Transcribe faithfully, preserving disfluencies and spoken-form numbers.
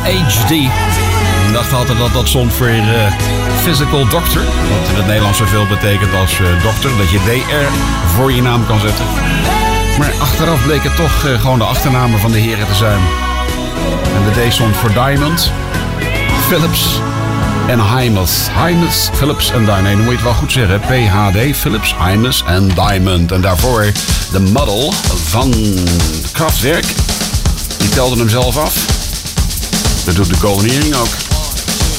H D. Ik dacht altijd dat dat stond voor uh, Physical Doctor. Wat in het Nederlands zoveel betekent als uh, dokter. Dat je D R voor je naam kan zetten. Maar achteraf bleek het toch uh, gewoon de achternamen van de heren te zijn. En de D stond voor Diamond, Philips en Hymus. Hymus, Philips en Diamond. Nee, dan moet je het wel goed zeggen. P H D, Philips, Hymus en Diamond. En daarvoor de model van Kraftwerk. Die telde hem zelf af. Dat doet de Golden Earring ook.